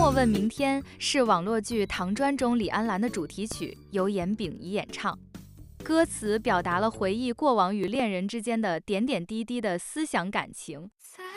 莫问明天》是网络剧《唐专》中李安澜的主题曲，由严秉仪演唱。歌词表达了回忆过往与恋人之间的点点滴滴的思想感情。